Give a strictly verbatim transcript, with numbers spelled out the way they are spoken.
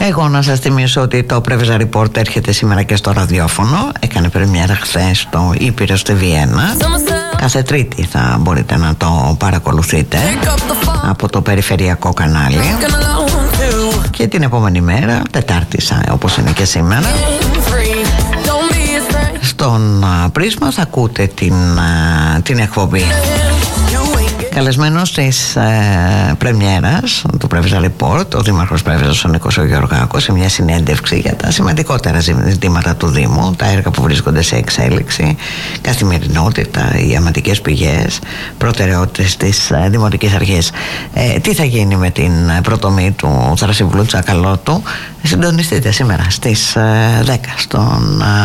Εγώ να σας θυμίσω ότι το Πρέβεζα Report έρχεται σήμερα και στο ραδιόφωνο. Έκανε πρεμιέρα χθες στο Ήπειρο στη Βιέννα. Κάθε Τρίτη θα μπορείτε να το παρακολουθείτε από το περιφερειακό κανάλι. Και την επόμενη μέρα, Τετάρτη όπως είναι και σήμερα, στον Πρίσμα θα ακούτε την, την εκπομπή. Καλεσμένος της ε, πρεμιέρας του Πρέβεζα Report, ο Δήμαρχος Πρέβεζας ο Νίκος ο Γεωργάκος, σε μια συνέντευξη για τα σημαντικότερα ζητήματα του Δήμου, τα έργα που βρίσκονται σε εξέλιξη, καθημερινότητα, οι αματικές πηγές, προτεραιότητες της ε, Δημοτικής Αρχής. Ε, τι θα γίνει με την προτομή του Θρασιβουλού Τσακαλώτου? Συντονιστείτε σήμερα στις ε, δέκα στον